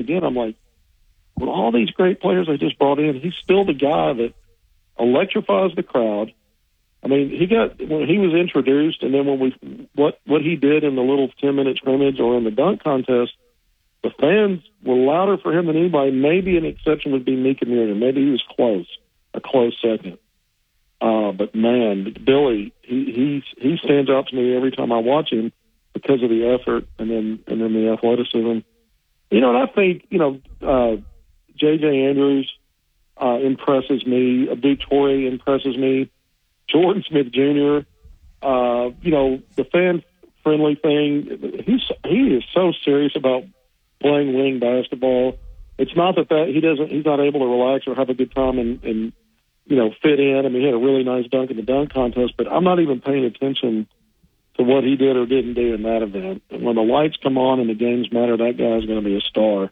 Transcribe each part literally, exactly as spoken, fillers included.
again, I'm like, with all these great players they just brought in, he's still the guy that electrifies the crowd. I mean, he got when he was introduced, and then when we what what he did in the little ten minute scrimmage or in the dunk contest, the fans were louder for him than anybody. Maybe an exception would be Mika Miriam. Maybe he was close, a close second. Uh, but man, Billy, he he he stands out to me every time I watch him because of the effort and then and then the athleticism. You know, and I think you know uh, J J Andrews uh, impresses me. Abdou Toure impresses me. Jordan Smith Junior Uh, you know, the fan friendly thing. He's he is so serious about playing wing basketball. It's not that that he doesn't he's not able to relax or have a good time and, and you know fit in. I mean, he had a really nice dunk in the dunk contest, but I'm not even paying attention to what he did or didn't do in that event. And when the lights come on and the games matter, that guy's going to be a star.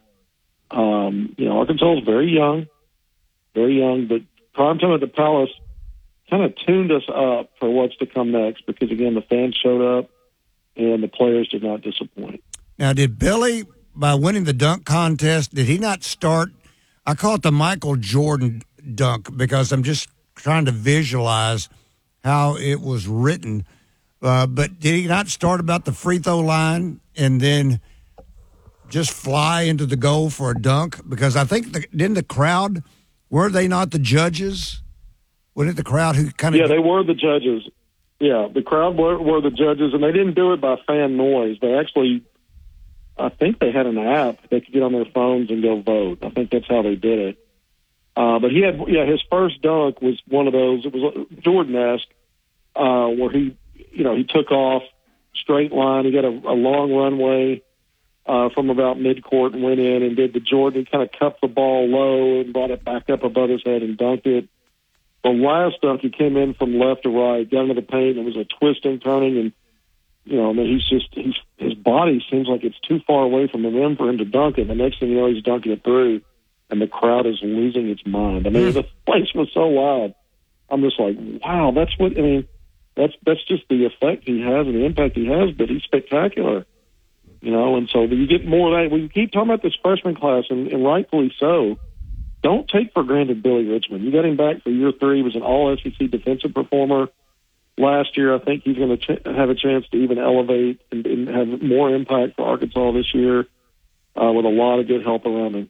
Um, you know, Arkansas is very young, very young, but primetime at the Palace kind of tuned us up for what's to come next because, again, the fans showed up and the players did not disappoint. Now, did Billy, by winning the dunk contest, did he not start – I call it the Michael Jordan dunk because I'm just trying to visualize how it was written. Uh, but did he not start about the free throw line and then just fly into the goal for a dunk? Because I think the, didn't the crowd – were they not the judges? Wasn't it the crowd who kind of... Yeah, they were the judges. Yeah, the crowd were, were the judges, and they didn't do it by fan noise. They actually, I think they had an app. They could get on their phones and go vote. I think that's how they did it. Uh, but he had, yeah, his first dunk was one of those, it was Jordan-esque, uh, where he, you know, he took off straight line. He got a, a long runway uh, from about midcourt and went in and did the Jordan, kind of cupped the ball low and brought it back up above his head and dunked it. The last dunk, he came in from left to right, got into the paint. It was a twisting, turning, and you know, I mean, he's just he's his body seems like it's too far away from the rim for him to dunk it. The next thing you know, he's dunking it through, and the crowd is losing its mind. I mean, the place was so loud. I'm just like, wow, that's what I mean. That's that's just the effect he has and the impact he has. But he's spectacular, you know. And so you get more of that. We keep talking about this freshman class, and, and rightfully so. Don't take for granted Billy Richmond. You got him back for year three. He was an all-S E C defensive performer last year. I think he's going to ch- have a chance to even elevate and, and have more impact for Arkansas this year uh, with a lot of good help around him.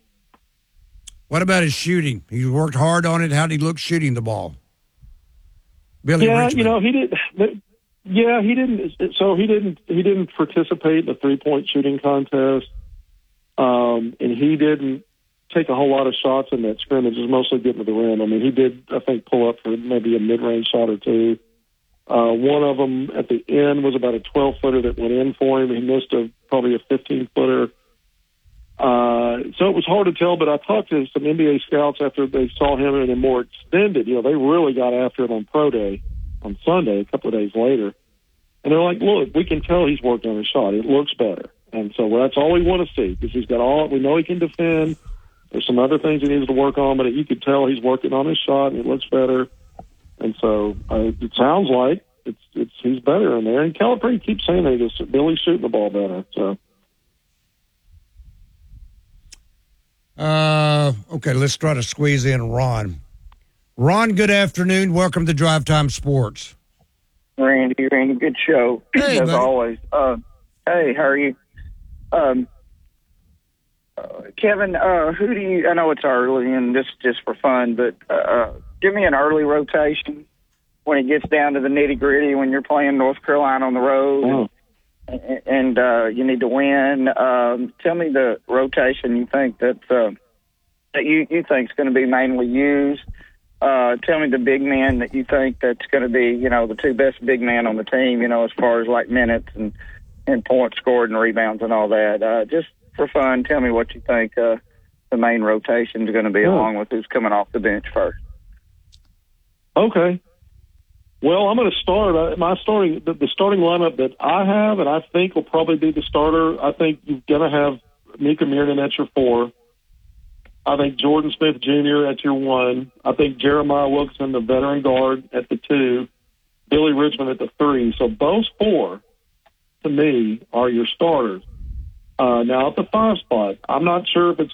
What about his shooting? He worked hard on it. How did he look shooting the ball? Billy yeah, Richmond. you know, he did. Yeah, he didn't. So he didn't. He didn't participate in the three-point shooting contest, um, and he didn't take a whole lot of shots in that scrimmage. It was mostly getting to the rim. I mean, he did, I think, pull up for maybe a mid-range shot or two. Uh, one of them at the end was about a twelve-footer that went in for him. He missed a probably a fifteen-footer. Uh, so it was hard to tell, but I talked to some N B A scouts after they saw him in a more extended. You know, they really got after him on Pro Day on Sunday, a couple of days later. And they're like, look, we can tell he's worked on his shot. It looks better. And so that's all we want to see because he's got all, we know he can defend. There's some other things he needs to work on, but you could tell he's working on his shot, and it looks better. And so uh, it sounds like it's it's he's better in there. And Calipari keeps saying that he's Billy's shooting the ball better. So, uh, okay, let's try to squeeze in Ron. Ron, good afternoon. Welcome to Drive Time Sports. Randy, Randy, good show hey, as buddy. always. Uh, hey, how are you? Um, Uh, Kevin, uh, who do you, I know it's early and this is just for fun, but uh, give me an early rotation when it gets down to the nitty gritty when you're playing North Carolina on the road oh. and, and uh, you need to win. Um, tell me the rotation you think that, uh, that you, you think is going to be mainly used. Uh, tell me the big men that you think that's going to be, you know, the two best big men on the team, you know, as far as like minutes and, and points scored and rebounds and all that. Uh, just, for fun, tell me what you think uh, the main rotation is going to be, oh. along with who's coming off the bench first. Okay. Well, I'm going to start. Uh, my starting the, the starting lineup that I have, and I think will probably be the starter. I think you're going to have Mika Miriam at your four. I think Jordan Smith Junior at your one. I think Jeremiah Wilkinson, the veteran guard, at the two. Billy Richmond at the three. So those four, to me, are your starters. Uh, now at the five spot, I'm not sure if it's